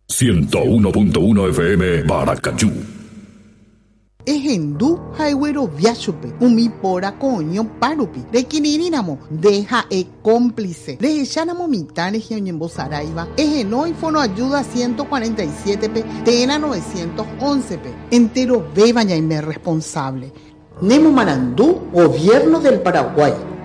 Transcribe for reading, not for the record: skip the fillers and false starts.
101.1 FM Baracachú. Ejendu haiwero viachupe, umipora coño parupi, requirirínamo, deja cómplice, de echanamo mitad en Saraiva, ejenoi fono ayuda 147 p, tena 911 p, entero bebaña y me responsable. Nemo Marandú, Gobierno del Paraguay.